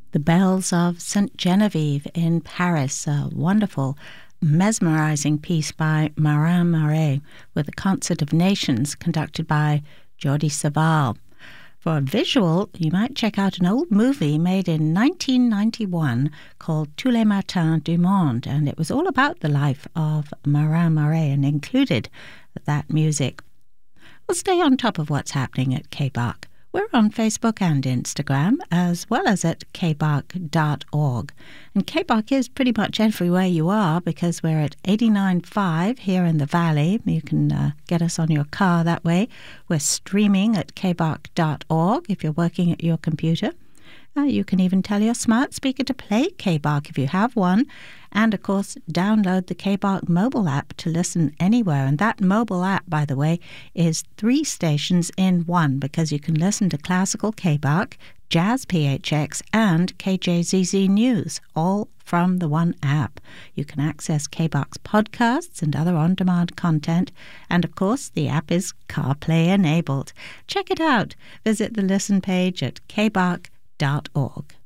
The Bells of St. Genevieve in Paris, a wonderful, mesmerizing piece by Marin Marais with a Concert of Nations conducted by Jordi Savall. For a visual, you might check out an old movie made in 1991 called Tous les Matins du Monde, and it was all about the life of Marin Marais and included that music. We'll stay on top of what's happening at KBARC. We're on Facebook and Instagram, as well as at kbarc.org. And KBARC is pretty much everywhere you are, because we're at 89.5 here in the Valley. You can get us on your car that way. We're streaming at kbarc.org if you're working at your computer. You can even tell your smart speaker to play KBARC if you have one. And, of course, download the KBARC mobile app to listen anywhere. And that mobile app, by the way, is 3 stations in one, because you can listen to classical KBARC, Jazz PHX, and KJZZ News, all from the one app. You can access KBARC's podcasts and other on-demand content. And, of course, the app is CarPlay enabled. Check it out. Visit the listen page at kbarc.org.